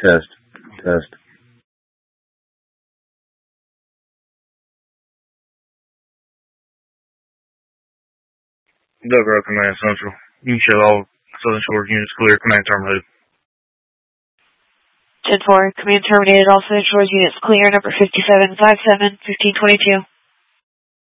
Test. Test. Doug Rowe, Command Central. You can show all Southern Shores units clear. Command terminated. 10-4, command terminated. All Southern Shores units clear. Number 5757, 1522.